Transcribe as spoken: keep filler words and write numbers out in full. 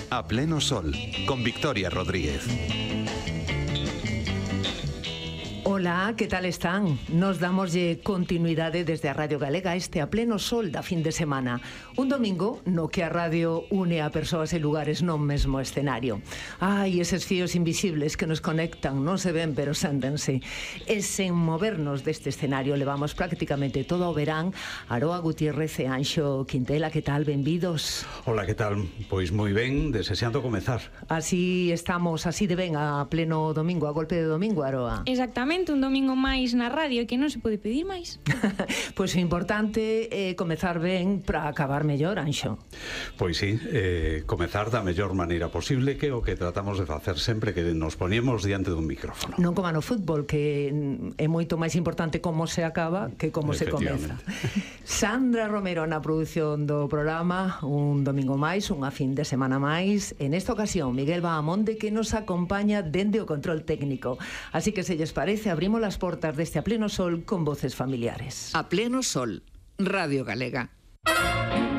A pleno sol, con Victoria Rodríguez. Ola, que tal están? Nos damoslle continuidade desde a Radio Galega este a pleno sol da fin de semana. Un domingo no que a radio une a persoas e lugares non mesmo escenario. Ai, eses fíos invisibles que nos conectan, non se ven, pero séntense. E sen movernos deste escenario levamos prácticamente todo o verán. Aroa Gutiérrez e Anxo Quintela, que tal? Benvidos. Hola, que tal? Pois moi ben, desexando comezar. Así estamos, así de ben a pleno domingo, a golpe de domingo, Aroa. Exactamente, un domingo máis na radio que non se pode pedir máis. Pois o importante é comezar ben para acabar mellor, Anxo. Pois sí, eh, comezar da mellor maneira posible, que é o que tratamos de facer sempre que nos poñemos diante dun micrófono. Non como no fútbol, que é moito máis importante como se acaba que como se comeza. Sandra Romero na produción do programa, un domingo máis, unha fin de semana máis. En esta ocasión, Miguel Bahamonde, que nos acompaña dende o control técnico. Así que, se lles parece, abrimos las portas deste A Pleno Sol con voces familiares. A Pleno Sol, Radio Galega.